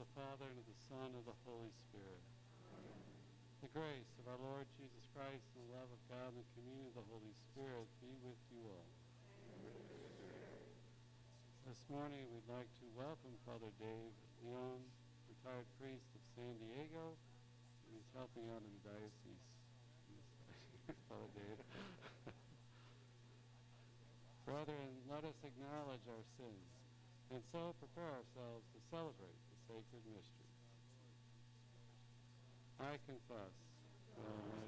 the Father, and of the Son, and of the Holy Spirit. The grace of our Lord Jesus Christ, and the love of God, and the communion of the Holy Spirit be with you all. This morning we'd like to welcome Father Dave Leon, retired priest of San Diego. He's helping out in the diocese. Father Dave. Brethren, let us acknowledge our sins, and so prepare ourselves to celebrate the sacred mystery. I confess, by my